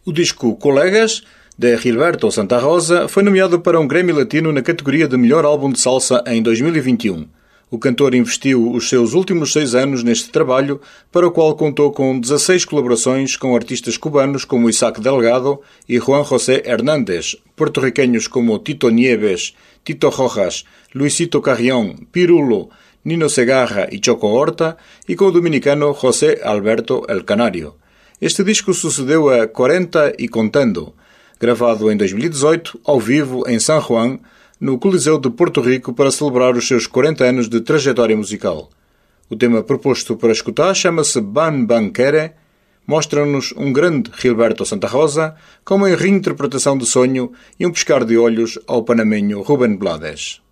O disco Colegas, de Gilberto Santa Rosa, foi nomeado para um Grammy Latino na categoria de Melhor Álbum de Salsa em 2021. O cantor investiu os seus últimos 6 anos neste trabalho, para o qual contou com 16 colaborações com artistas cubanos como Isaac Delgado e Juan José Hernández, porto-riqueños como Tito Nieves, Tito Rojas, Luisito Carrión, Pirulo, Nino Segarra e Choco Horta, e com o dominicano José Alberto El Canario. Este disco sucedeu a 40 e Contando, gravado em 2018, ao vivo em San Juan, no Coliseu de Porto Rico, para celebrar os seus 40 anos de trajetória musical. O tema proposto para escutar chama-se Ban Ban Quere, mostra-nos um grande Gilberto Santa Rosa com uma reinterpretação de Sonho e um piscar de olhos ao panamenho Rubén Blades.